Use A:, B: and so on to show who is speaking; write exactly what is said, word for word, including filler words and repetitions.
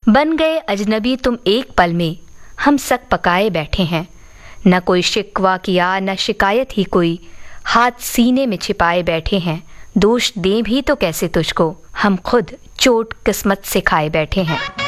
A: बन गए अजनबी तुम एक पल में, हम सक पकाए बैठे हैं। न कोई शिकवा किया न शिकायत ही कोई, हाथ सीने में छिपाए बैठे हैं। दोष दें भी तो कैसे तुझको, हम खुद चोट किस्मत से खाए बैठे हैं।